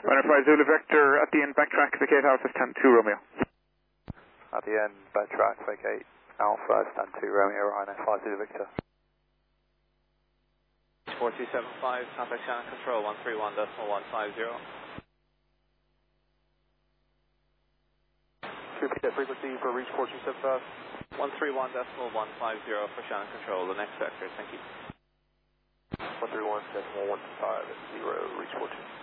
Runner 5 Zulu Vector at the end, backtrack, vacate Alpha, stand 2 Romeo. At the end, backtrack, vacate Alpha, stand 2 Romeo, Rhino 5 Zulu Victor. 4275, contact channel control 131.150. Repeat that frequency for reach 4275. 131.150 for channel control, the next vector, thank you. 131.150, reach 42.